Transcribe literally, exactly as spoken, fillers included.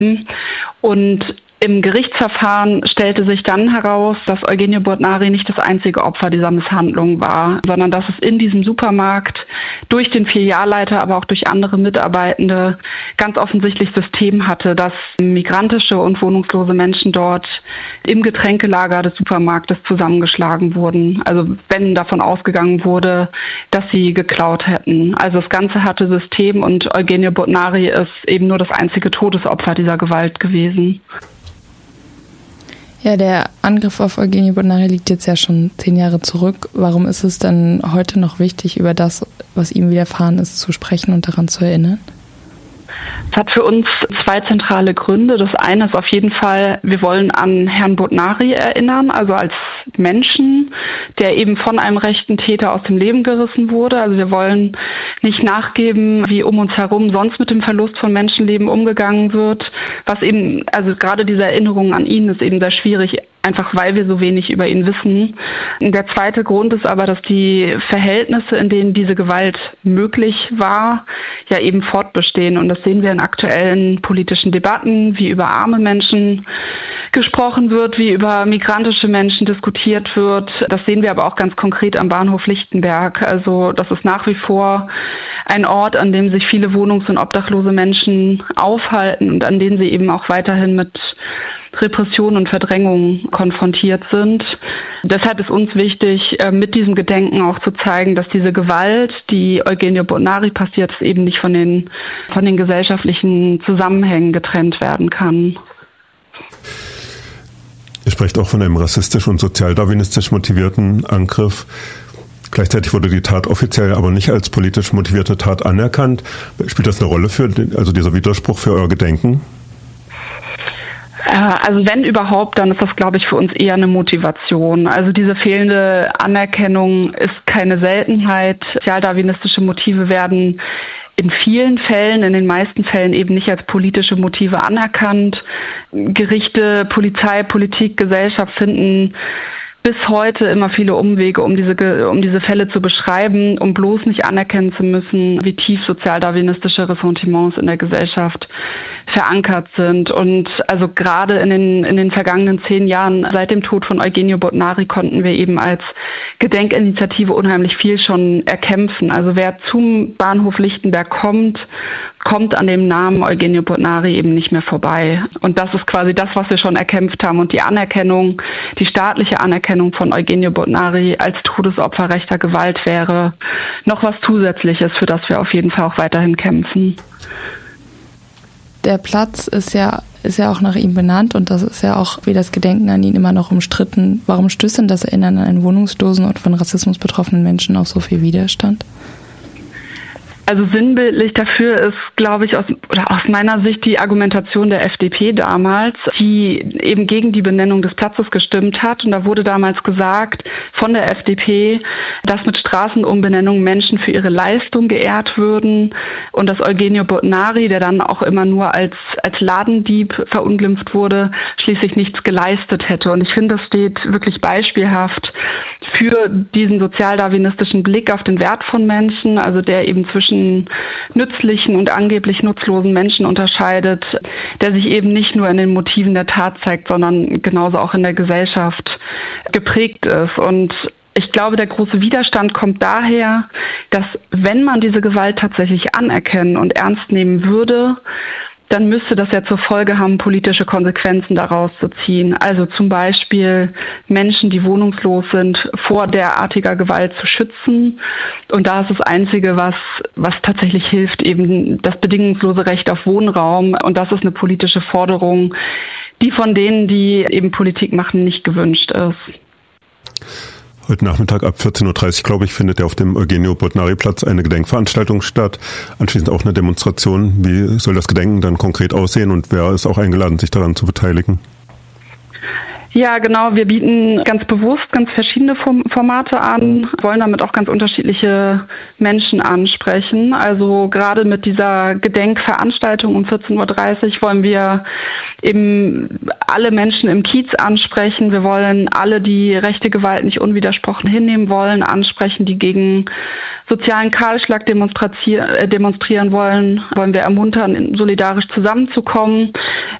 Und im Gerichtsverfahren stellte sich dann heraus, dass Eugenio Bordnari nicht das einzige Opfer dieser Misshandlung war, sondern dass es in diesem Supermarkt durch den Filialleiter, aber auch durch andere Mitarbeitende ganz offensichtlich System hatte, dass migrantische und wohnungslose Menschen dort im Getränkelager des Supermarktes zusammengeschlagen wurden. Also wenn davon ausgegangen wurde, dass sie geklaut hätten. Also das Ganze hatte System und Eugenio Bordnari ist eben nur das einzige Todesopfer dieser Gewalt gewesen. Ja, der Angriff auf Eugenio Bordnari liegt jetzt ja schon zehn Jahre zurück. Warum ist es denn heute noch wichtig, über das, was ihm widerfahren ist, zu sprechen und daran zu erinnern? Es hat für uns zwei zentrale Gründe. Das eine ist auf jeden Fall, wir wollen an Herrn Bordnari erinnern, also als Menschen, der eben von einem rechten Täter aus dem Leben gerissen wurde. Also wir wollen nicht nachgeben, wie um uns herum sonst mit dem Verlust von Menschenleben umgegangen wird. Was eben, also gerade diese Erinnerung an ihn ist eben sehr schwierig, einfach weil wir so wenig über ihn wissen. Der zweite Grund ist aber, dass die Verhältnisse, in denen diese Gewalt möglich war, ja eben fortbestehen. Und das sehen wir in aktuellen politischen Debatten, wie über arme Menschen gesprochen wird, wie über migrantische Menschen diskutiert wird. Das sehen wir aber auch ganz konkret am Bahnhof Lichtenberg. Also das ist nach wie vor ein Ort, an dem sich viele wohnungs- und obdachlose Menschen aufhalten und an denen sie eben auch weiterhin mit Repression und Verdrängung konfrontiert sind. Deshalb ist uns wichtig, mit diesem Gedenken auch zu zeigen, dass diese Gewalt, die Eugenio Bordnari passiert ist, eben nicht von den, von den gesellschaftlichen Zusammenhängen getrennt werden kann. Ihr sprecht auch von einem rassistisch und sozialdarwinistisch motivierten Angriff. Gleichzeitig wurde die Tat offiziell aber nicht als politisch motivierte Tat anerkannt. Spielt das eine Rolle für, also dieser Widerspruch für euer Gedenken? Also wenn überhaupt, dann ist das, glaube ich, für uns eher eine Motivation. Also diese fehlende Anerkennung ist keine Seltenheit. Sozialdarwinistische Motive werden in vielen Fällen, in den meisten Fällen eben nicht als politische Motive anerkannt. Gerichte, Polizei, Politik, Gesellschaft finden bis heute immer viele Umwege, um diese, um diese Fälle zu beschreiben, um bloß nicht anerkennen zu müssen, wie tief sozialdarwinistische Ressentiments in der Gesellschaft verankert sind. Und also gerade in den, in den vergangenen zehn Jahren seit dem Tod von Eugenio Bordnari konnten wir eben als Gedenkinitiative unheimlich viel schon erkämpfen. Also wer zum Bahnhof Lichtenberg kommt, kommt an dem Namen Eugenio Bordnari eben nicht mehr vorbei. Und das ist quasi das, was wir schon erkämpft haben. Und die Anerkennung, die staatliche Anerkennung von Eugenio Bordnari als Todesopfer rechter Gewalt wäre noch was Zusätzliches, für das wir auf jeden Fall auch weiterhin kämpfen. Der Platz ist ja, ist ja auch nach ihm benannt und das ist ja auch wie das Gedenken an ihn immer noch umstritten. Warum stößt denn das Erinnern an einen wohnungslosen und von Rassismus betroffenen Menschen auf so viel Widerstand? Also sinnbildlich dafür ist, glaube ich, aus, oder aus meiner Sicht die Argumentation der F D P damals, die eben gegen die Benennung des Platzes gestimmt hat. Und da wurde damals gesagt von der F D P, dass mit Straßenumbenennungen Menschen für ihre Leistung geehrt würden und dass Eugenio Bordnari, der dann auch immer nur als, als Ladendieb verunglimpft wurde, schließlich nichts geleistet hätte. Und ich finde, das steht wirklich beispielhaft für diesen sozialdarwinistischen Blick auf den Wert von Menschen, also der eben zwischen nützlichen und angeblich nutzlosen Menschen unterscheidet, der sich eben nicht nur in den Motiven der Tat zeigt, sondern genauso auch in der Gesellschaft geprägt ist. Und ich glaube, der große Widerstand kommt daher, dass wenn man diese Gewalt tatsächlich anerkennen und ernst nehmen würde, dann müsste das ja zur Folge haben, politische Konsequenzen daraus zu ziehen. Also zum Beispiel Menschen, die wohnungslos sind, vor derartiger Gewalt zu schützen. Und da ist das Einzige, was, was tatsächlich hilft, eben das bedingungslose Recht auf Wohnraum. Und das ist eine politische Forderung, die von denen, die eben Politik machen, nicht gewünscht ist. Heute Nachmittag ab vierzehn Uhr dreißig, glaube ich, findet ja auf dem Eugenio-Bordnari-Platz eine Gedenkveranstaltung statt. Anschließend auch eine Demonstration. Wie soll das Gedenken dann konkret aussehen und wer ist auch eingeladen, sich daran zu beteiligen? Ja, genau. Wir bieten ganz bewusst ganz verschiedene Formate an, wollen damit auch ganz unterschiedliche Menschen ansprechen. Also gerade mit dieser Gedenkveranstaltung um vierzehn Uhr dreißig wollen wir eben alle Menschen im Kiez ansprechen. Wir wollen alle, die rechte Gewalt nicht unwidersprochen hinnehmen wollen, ansprechen, die gegen sozialen Kahlschlag demonstrieren wollen, wollen wir ermuntern, solidarisch zusammenzukommen.